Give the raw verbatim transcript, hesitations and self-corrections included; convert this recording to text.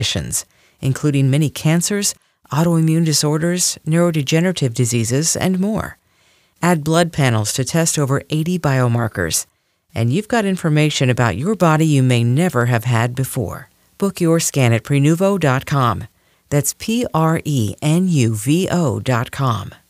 conditions, including many cancers, autoimmune disorders, neurodegenerative diseases, and more. Add blood panels to test over eighty biomarkers, and you've got information about your body you may never have had before. Book your scan at prenuvo dot com. That's P R E N U V O dot com.